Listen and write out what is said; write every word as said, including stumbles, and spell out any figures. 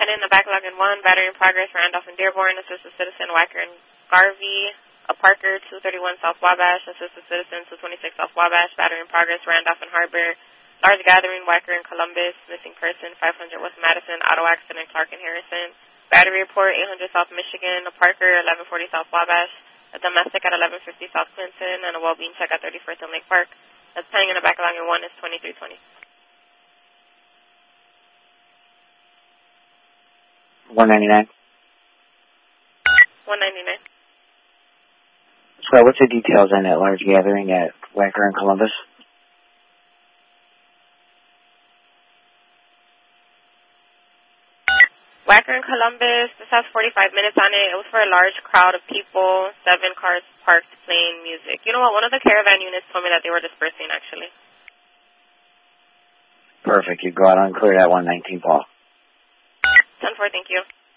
in the backlog in one, battery in progress, Randolph and Dearborn, assisted citizen, Wacker and Garvey, a Parker, two thirty-one South Wabash, assisted citizen, two twenty-six South Wabash, battery in progress, Randolph and Harbor, large gathering, Wacker and Columbus, missing person, five hundred West Madison, auto accident, Clark and Harrison, battery report, eight hundred South Michigan, a Parker, eleven forty South Wabash, a domestic at eleven fifty South Clinton, and a well-being check at thirty-first and Lake Park. That's pending in the backlog in one is twenty-three twenty. one ninety-nine. one ninety-nine. So what's the details on that large gathering at Wacker and Columbus? Wacker and Columbus, this has forty-five minutes on it. It was for a large crowd of people, seven cars parked playing music. You know what? One of the caravan units told me that they were dispersing, actually. Perfect. You go out and clear that one nineteen, Paul. ten four, thank you.